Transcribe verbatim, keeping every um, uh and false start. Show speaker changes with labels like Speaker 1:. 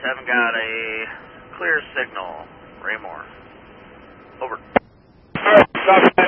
Speaker 1: haven't got a clear signal. Raymore. Over.
Speaker 2: Copy.